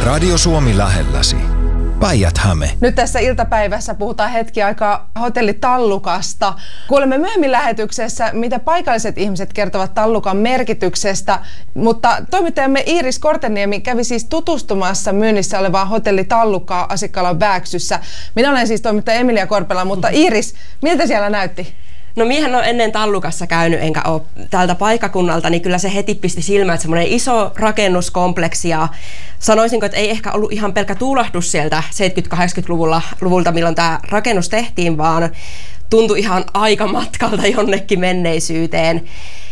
Radio Suomi lähelläsi. Päijät-Häme. Nyt tässä iltapäivässä puhutaan hetki aikaa hotelli Tallukasta. Kuulemme myöhemmin lähetyksessä, mitä paikalliset ihmiset kertovat Tallukan merkityksestä, mutta toimittajamme Iiris Korteniemi kävi siis tutustumassa myynnissä olevaan hotelli Tallukkaa Asikkalan Vääksyssä. Minä olen siis toimittaja Emilia Korpela, mutta Iiris, miltä siellä näytti? No miehän on ennen Tallukassa käynyt, enkä ole tältä paikkakunnalta, niin kyllä se heti pisti silmään, että semmoinen iso rakennuskompleksi ja sanoisinko, että ei ehkä ollut ihan pelkkä tuulahdus sieltä 70-80-luvulta, milloin tämä rakennus tehtiin, vaan tuntui ihan aikamatkalta jonnekin menneisyyteen.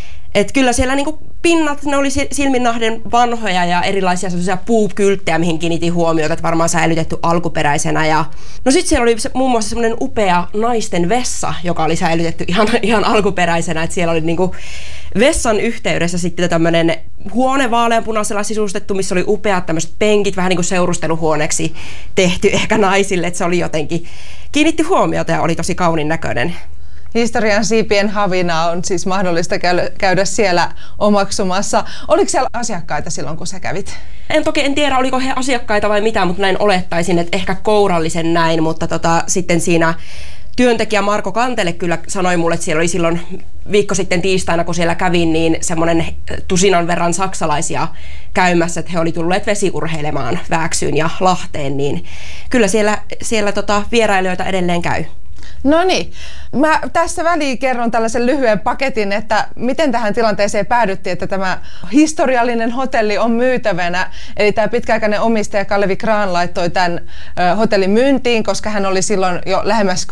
Et kyllä siellä niinku pinnat, ne oli silminnahden vanhoja ja erilaisia sellaisia puukylttejä, mihin kiinnitin huomiota, että varmaan säilytetty alkuperäisenä. Ja no sitten siellä oli muun muassa semmoinen upea naisten vessa, joka oli säilytetty ihan alkuperäisenä, että siellä oli niinku vessan yhteydessä sitten tämmöinen huone vaaleanpunaisella sisustettu, missä oli upeat tämmöiset penkit, vähän niin kuin seurusteluhuoneeksi tehty ehkä naisille, että se oli jotenkin, kiinnitti huomiota ja oli tosi kaunin näköinen. Historian siipien havina on siis mahdollista käydä siellä omaksumassa. Oliko siellä asiakkaita silloin, kun sä kävit? En tiedä, oliko he asiakkaita vai mitä, mutta näin olettaisin, että ehkä kourallisen näin, mutta sitten siinä työntekijä Marko Kantele kyllä sanoi mulle, että siellä oli silloin viikko sitten tiistaina, kun siellä kävin, niin semmoinen tusinan verran saksalaisia käymässä, että he oli tulleet vesiurheilemaan Vääksyyn ja Lahteen, niin kyllä siellä vierailijoita edelleen käy. No niin, mä tässä väliin kerron tällaisen lyhyen paketin, että miten tähän tilanteeseen päädyttiin, että tämä historiallinen hotelli on myytävänä. Eli tämä pitkäaikainen omistaja Kalevi Kraan laittoi tämän hotellin myyntiin, koska hän oli silloin jo lähemmäs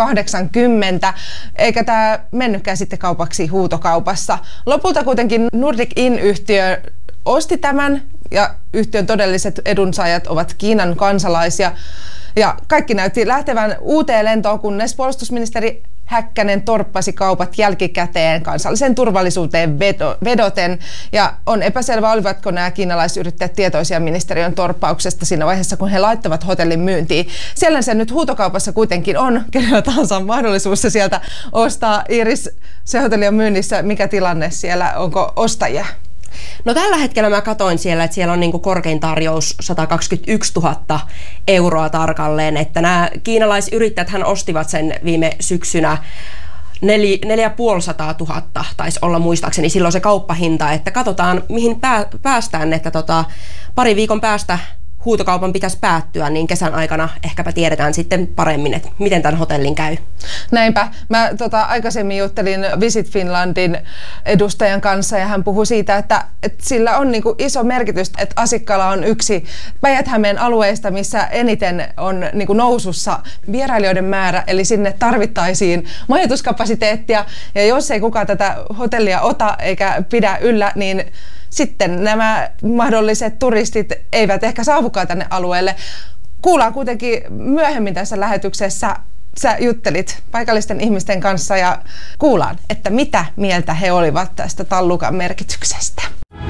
80, eikä tämä mennytkään sitten kaupaksi huutokaupassa. Lopulta kuitenkin Nordic Inn-yhtiö osti tämän ja yhtiön todelliset edunsaajat ovat Kiinan kansalaisia. Ja kaikki näytti lähtevän uuteen lentoon, kunnes puolustusministeri Häkkänen torppasi kaupat jälkikäteen kansalliseen turvallisuuteen vedoten. Ja on epäselvää, olivatko nämä kiinalaisyrittäjät tietoisia ministeriön torppauksesta siinä vaiheessa, kun he laittavat hotellin myyntiin. Siellä se nyt huutokaupassa kuitenkin on, kenellä tahansa on mahdollisuus se sieltä ostaa. Iiris, se hotelli on myynnissä. Mikä tilanne siellä? Onko ostajia? No tällä hetkellä mä katoin siellä, että siellä on niinku korkein tarjous 121 000 euroa tarkalleen, että nämä kiinalaisyrittäjät hän ostivat sen viime syksynä 450 000 taisi olla muistaakseni silloin se kauppahinta, että katsotaan mihin päästään, että pari viikon päästä huutokaupan pitäisi päättyä, niin kesän aikana ehkäpä tiedetään sitten paremmin, että miten tämän hotellin käy. Näinpä. Mä aikaisemmin juttelin Visit Finlandin edustajan kanssa ja hän puhui siitä, että sillä on niinku iso merkitys, että Asikkala on yksi Päijät-Hämeen alueista, missä eniten on niinku nousussa vierailijoiden määrä, eli sinne tarvittaisiin majoituskapasiteettia ja jos ei kukaan tätä hotellia ota eikä pidä yllä, niin sitten nämä mahdolliset turistit eivät ehkä saavukaan tänne alueelle. Kuullaan kuitenkin myöhemmin tässä lähetyksessä. Sä juttelit paikallisten ihmisten kanssa ja kuullaan, että mitä mieltä he olivat tästä Tallukan merkityksestä.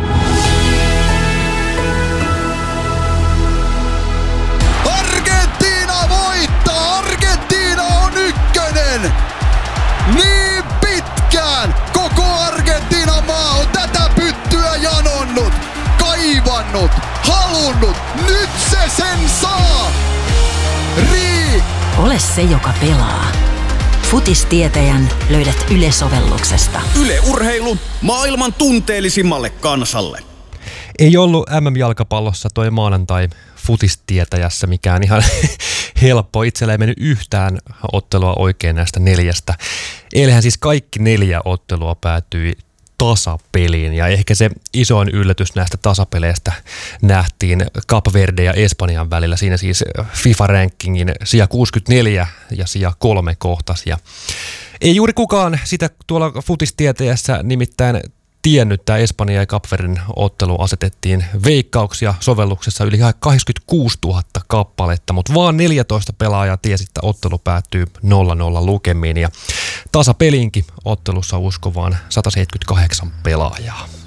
Argentiina voittaa! Argentiina on ykkönen! Niin pitkään koko Argentiinan maa on tätä pyttyä janonnut, kaivannut, halunnut. Nyt se sen saa! Ole se, joka pelaa. Futistietäjän löydät Yle-sovelluksesta. Yle Urheilu maailman tunteellisimmalle kansalle. Ei ollut MM-jalkapallossa toi maanantai Futistietäjässä mikään ihan helppo. Itsellä ei mennyt yhtään ottelua oikein näistä 4. Eilähän siis kaikki 4 ottelua päätyi tasapeliin ja ehkä se isoin yllätys näistä tasapeleistä nähtiin Kap Verde ja Espanjan välillä. Siinä siis FIFA-rankingin sija 64 ja sija 3 kohtas. Ja ei juuri kukaan sitä tuolla Futistietäjässä nimittäin tiennyt. Tämä Espanja ja Kap Verden ottelu asetettiin veikkauksia sovelluksessa yli 86 000 kappaletta, mutta vaan 14 pelaajaa tiesi, että ottelu päättyy 0-0 lukemiin ja tasapeliinkin ottelussa usko vaan 178 pelaajaa.